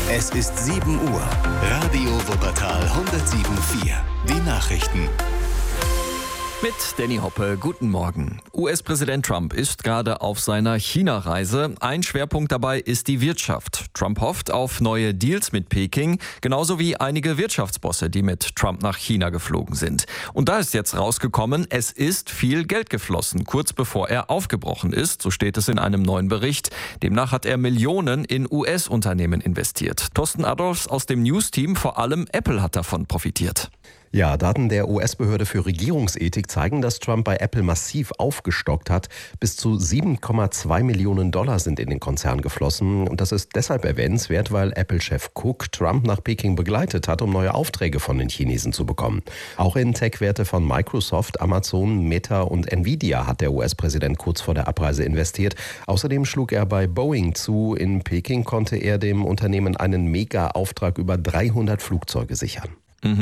Es ist 7 Uhr. Radio Wuppertal 107.4. Die Nachrichten. Mit Danny Hoppe, guten Morgen. US-Präsident Trump ist gerade auf seiner China-Reise. Ein Schwerpunkt dabei ist die Wirtschaft. Trump hofft auf neue Deals mit Peking, genauso wie einige Wirtschaftsbosse, die mit Trump nach China geflogen sind. Und da ist jetzt rausgekommen, es ist viel Geld geflossen, kurz bevor er aufgebrochen ist, so steht es in einem neuen Bericht. Demnach hat er Millionen in US-Unternehmen investiert. Thorsten Adolfs aus dem News-Team, vor allem Apple hat davon profitiert. Ja, Daten der US-Behörde für Regierungsethik zeigen, dass Trump bei Apple massiv aufgestockt hat. Bis zu 7,2 Millionen Dollar sind in den Konzern geflossen. Und das ist deshalb erwähnenswert, weil Apple-Chef Cook Trump nach Peking begleitet hat, um neue Aufträge von den Chinesen zu bekommen. Auch in Tech-Werte von Microsoft, Amazon, Meta und Nvidia hat der US-Präsident kurz vor der Abreise investiert. Außerdem schlug er bei Boeing zu. In Peking konnte er dem Unternehmen einen Mega-Auftrag über 300 Flugzeuge sichern.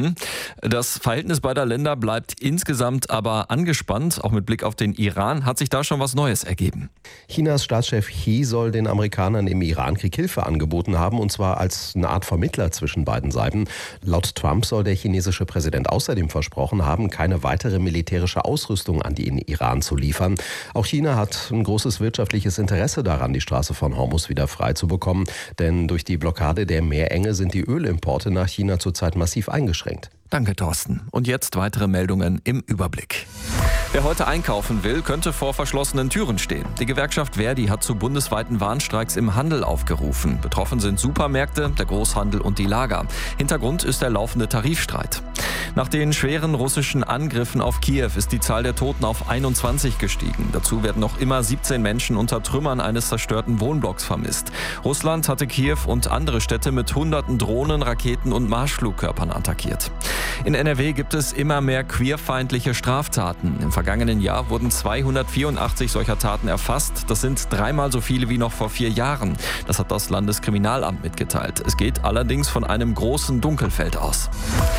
Das Verhältnis beider Länder bleibt insgesamt aber angespannt. Auch mit Blick auf den Iran hat sich da schon was Neues ergeben. Chinas Staatschef Xi soll den Amerikanern im Irankrieg Hilfe angeboten haben, und zwar als eine Art Vermittler zwischen beiden Seiten. Laut Trump soll der chinesische Präsident außerdem versprochen haben, keine weitere militärische Ausrüstung an den Iran zu liefern. Auch China hat ein großes wirtschaftliches Interesse daran, die Straße von Hormuz wieder frei zu bekommen. Denn durch die Blockade der Meerenge sind die Ölimporte nach China zurzeit massiv eingeschränkt. Danke, Thorsten. Und jetzt weitere Meldungen im Überblick. Wer heute einkaufen will, könnte vor verschlossenen Türen stehen. Die Gewerkschaft Verdi hat zu bundesweiten Warnstreiks im Handel aufgerufen. Betroffen sind Supermärkte, der Großhandel und die Lager. Hintergrund ist der laufende Tarifstreit. Nach den schweren russischen Angriffen auf Kiew ist die Zahl der Toten auf 21 gestiegen. Dazu werden noch immer 17 Menschen unter Trümmern eines zerstörten Wohnblocks vermisst. Russland hatte Kiew und andere Städte mit hunderten Drohnen, Raketen und Marschflugkörpern attackiert. In NRW gibt es immer mehr queerfeindliche Straftaten. Im vergangenen Jahr wurden 284 solcher Taten erfasst. Das sind 3-mal so viele wie noch vor 4 Jahren. Das hat das Landeskriminalamt mitgeteilt. Es geht allerdings von einem großen Dunkelfeld aus.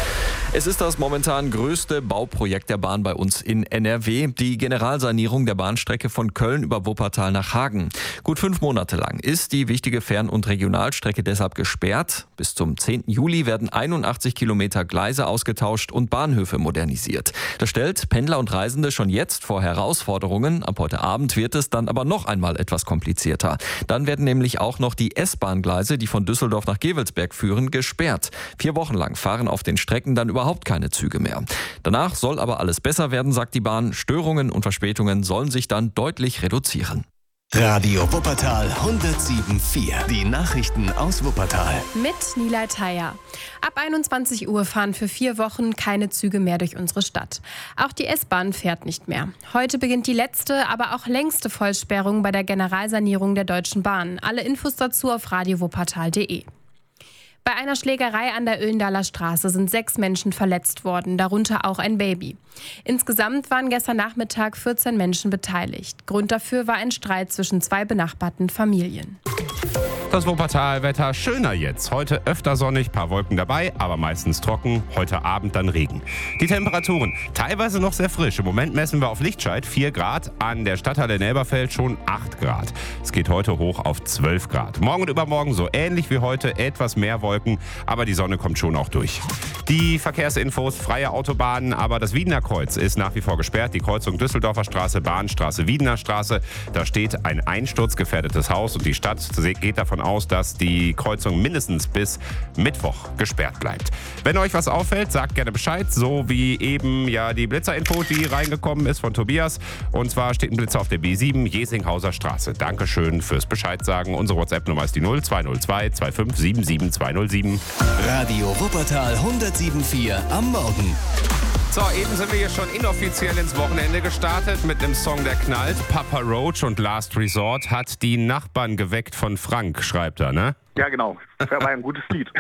Es ist das momentan größte Bauprojekt der Bahn bei uns in NRW, die Generalsanierung der Bahnstrecke von Köln über Wuppertal nach Hagen. Gut 5 Monate lang ist die wichtige Fern- und Regionalstrecke deshalb gesperrt. Bis zum 10. Juli werden 81 Kilometer Gleise ausgetauscht und Bahnhöfe modernisiert. Das stellt Pendler und Reisende schon jetzt vor Herausforderungen. Ab heute Abend wird es dann aber noch einmal etwas komplizierter. Dann werden nämlich auch noch die S-Bahn-Gleise, die von Düsseldorf nach Gevelsberg führen, gesperrt. 4 Wochen lang fahren auf den Strecken dann überhaupt keine Züge mehr. Danach soll aber alles besser werden, sagt die Bahn. Störungen und Verspätungen sollen sich dann deutlich reduzieren. Radio Wuppertal 107.4. Die Nachrichten aus Wuppertal. Mit Nilay Thayer. Ab 21 Uhr fahren für 4 Wochen keine Züge mehr durch unsere Stadt. Auch die S-Bahn fährt nicht mehr. Heute beginnt die letzte, aber auch längste Vollsperrung bei der Generalsanierung der Deutschen Bahn. Alle Infos dazu auf radiowuppertal.de. Bei einer Schlägerei an der Oelendaler Straße sind 6 Menschen verletzt worden, darunter auch ein Baby. Insgesamt waren gestern Nachmittag 14 Menschen beteiligt. Grund dafür war ein Streit zwischen 2 benachbarten Familien. Das Wuppertal-Wetter schöner jetzt. Heute öfter sonnig, paar Wolken dabei, aber meistens trocken. Heute Abend dann Regen. Die Temperaturen teilweise noch sehr frisch. Im Moment messen wir auf Lichtscheid 4 Grad, an der Stadthalle in Elberfeld schon 8 Grad. Es geht heute hoch auf 12 Grad. Morgen und übermorgen so ähnlich wie heute, etwas mehr Wolken, aber die Sonne kommt schon auch durch. Die Verkehrsinfos, freie Autobahnen, aber das Wiedener Kreuz ist nach wie vor gesperrt. Die Kreuzung Düsseldorfer Straße, Bahnstraße, Wiedener Straße. Da steht ein einsturzgefährdetes Haus und die Stadt geht davon aus, dass die Kreuzung mindestens bis Mittwoch gesperrt bleibt. Wenn euch was auffällt, sagt gerne Bescheid, so wie eben die Blitzerinfo, die reingekommen ist von Tobias. Und zwar steht ein Blitzer auf der B7, Jesinghauser Straße. Dankeschön fürs Bescheid sagen. Unsere WhatsApp-Nummer ist die 0202 2577 207. Radio Wuppertal 107.4 am Morgen. So, eben sind wir hier schon inoffiziell ins Wochenende gestartet mit einem Song, der knallt. Papa Roach und Last Resort hat die Nachbarn geweckt von Frank, schreibt er, ne? Ja, genau. Das war ein gutes Lied.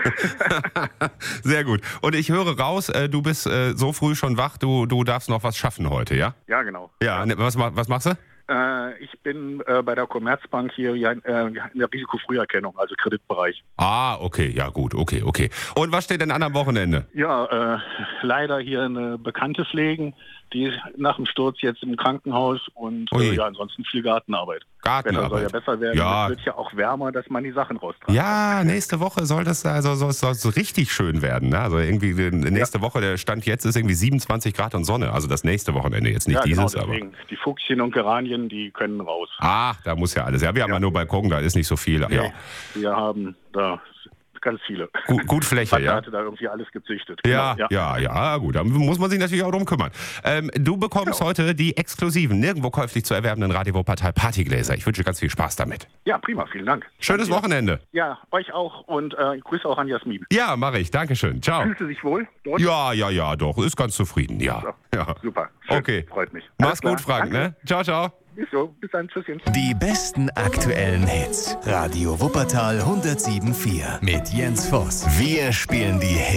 Sehr gut. Und ich höre raus, du bist so früh schon wach, du darfst noch was schaffen heute, ja? Ja, genau. Ja, was machst du? Ich bin bei der Commerzbank hier in der Risikofrüherkennung, also Kreditbereich. Ah, okay, ja gut, okay. Und was steht denn an am Wochenende? Ja, leider hier eine Bekannte pflegen, die ist nach dem Sturz jetzt im Krankenhaus und ansonsten viel Gartenarbeit. Gartenarbeit. Wetter soll ja besser werden. Ja. Es wird ja auch wärmer, dass man die Sachen raustragen. Ja, nächste Woche soll das so richtig schön werden. Ne? Also irgendwie nächste Woche, der Stand jetzt ist irgendwie 27 Grad und Sonne. Also das nächste Wochenende, jetzt nicht dieses, genau, deswegen. Die Fuchschen und Geranien, die können raus. Ach, da muss ja alles. Ja, wir haben ja nur Balkon, da ist nicht so viel. Ja. Wir haben da ganz viele. Gut Fläche, Vater ja. hatte da irgendwie alles gezüchtet. Ja, Genau, gut. Da muss man sich natürlich auch drum kümmern. Du bekommst heute die exklusiven, nirgendwo käuflich zu erwerbenden Radio Wuppertal Partygläser. Ich wünsche ganz viel Spaß damit. Ja, prima, vielen Dank. Schönes Wochenende. Ja, euch auch und Grüße auch an Jasmin. Ja, mache ich. Dankeschön. Ciao. Fühlt sie sich wohl dort? Ja, doch. Ist ganz zufrieden, ja. Ja. Super. Schön. Okay. Freut mich. Mach's Alles gut, klar. Frank. Ne? Ciao. Bis dann. Tschüsschen. Die besten aktuellen Hits. Radio Wuppertal 107.4 mit Jens Voss. Wir spielen die Hits.